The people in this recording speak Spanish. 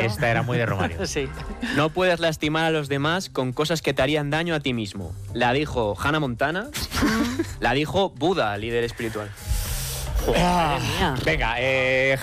Esta era muy de Romario. Sí. No puedes lastimar a los demás con cosas que te harían daño a ti mismo. La dijo Hannah Montana. La dijo Buda, líder espiritual. Venga,